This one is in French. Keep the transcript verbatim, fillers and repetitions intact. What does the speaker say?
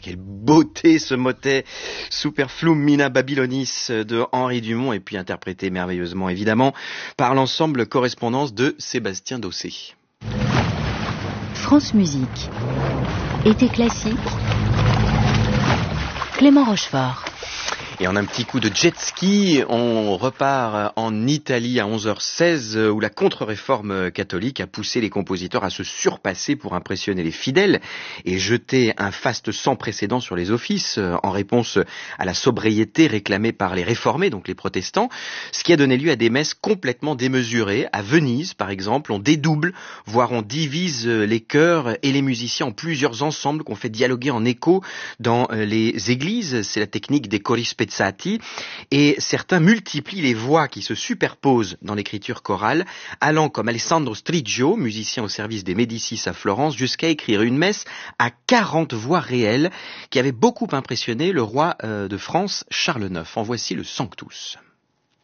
quelle beauté ce motet Superflum Mina Babylonis de Henri Dumont, et puis interprété merveilleusement évidemment par l'ensemble Correspondance de Sébastien Dossé. France Musique. Été classique. Clément Rochefort. Et en un petit coup de jet ski, on repart en Italie à onze heures seize, où la contre-réforme catholique a poussé les compositeurs à se surpasser pour impressionner les fidèles et jeter un faste sans précédent sur les offices, en réponse à la sobriété réclamée par les réformés, donc les protestants, ce qui a donné lieu à des messes complètement démesurées. À Venise, par exemple, on dédouble, voire on divise les chœurs et les musiciens en plusieurs ensembles qu'on fait dialoguer en écho dans les églises. C'est la technique des cori spezzati. Et certains multiplient les voix qui se superposent dans l'écriture chorale, allant comme Alessandro Striggio, musicien au service des Médicis à Florence, jusqu'à écrire une messe à quarante voix réelles qui avait beaucoup impressionné le roi de France Charles neuf. En voici le Sanctus.